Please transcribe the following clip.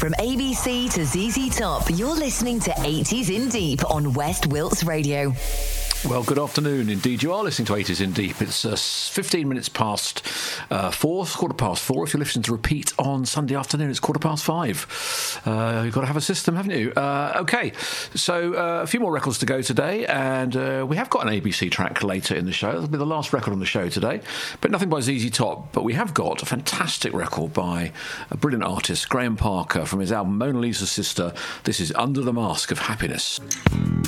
From ABC to ZZ Top, you're listening to 80s in Deep on West Wilts Radio. Well, good afternoon. Indeed, you are listening to 80s in Deep. It's 15 minutes past 4, quarter past 4. If you're listening to repeat on Sunday afternoon, it's quarter past 5. You've got to have a system, haven't you? OK, so a few more records to go today, and we have got an ABC track later in the show. That'll be the last record on the show today, but nothing by ZZ Top. But we have got a fantastic record by a brilliant artist, Graham Parker, from his album Mona Lisa's Sister. This is Under the Mask of Happiness.